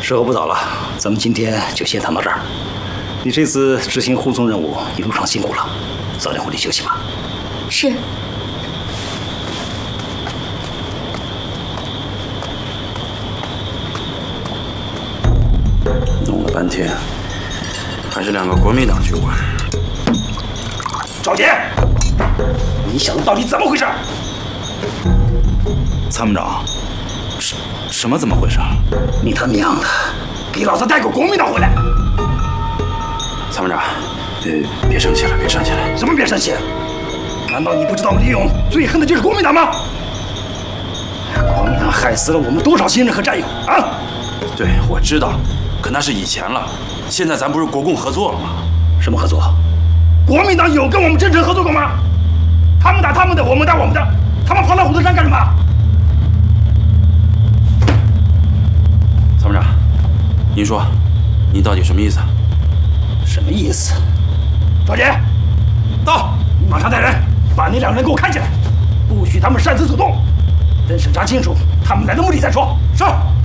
时候不早了，咱们今天就先谈到这儿。你这次执行护送任务，一路上辛苦了，早点回去休息吧。 是。 弄了半天，还是2个国民党军官。 赵杰，你小子到底怎么回事？ 参谋长，什么怎么回事？ 你他娘的，给老子带个国民党回来！ 参谋长，别生气了，别生气了。 什么别生气？难道你不知道李勇最恨的就是国民党吗？国民党害死了我们多少亲人和战友啊！ 对，我知道，可那是以前了。现在咱不是国共合作了吗？ 什么合作？国民党有跟我们真诚合作过吗？他们打他们的，我们打我们的，他们跑来虎头山干什么？ 参谋长，您说，您到底什么意思？ 什么意思？赵杰，到，你马上带人把那2个人给我看起来，不许他们擅自走动。等审查清楚他们来的目的再说。是。